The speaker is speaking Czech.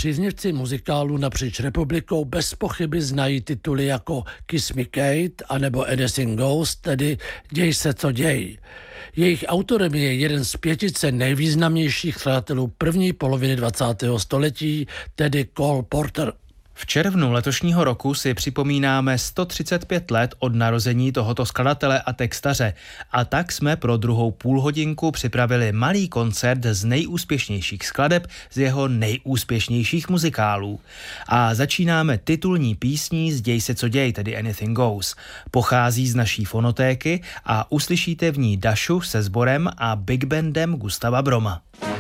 Příznivci muzikálu napříč republikou bez pochyby znají tituly jako Kiss Me Kate anebo Anything Goes, tedy Děj se, co děj. Jejich autorem je jeden z pětice nejvýznamnějších skladatelů první poloviny 20. století, tedy Cole Porter. V červnu letošního roku si připomínáme 135 let od narození tohoto skladatele a textaře a tak jsme pro druhou půlhodinku připravili malý koncert z nejúspěšnějších skladeb z jeho nejúspěšnějších muzikálů. A začínáme titulní písní z Děj se, co děj, tedy Anything Goes. Pochází z naší fonotéky a uslyšíte v ní Dašu se sborem a big bandem Gustava Broma.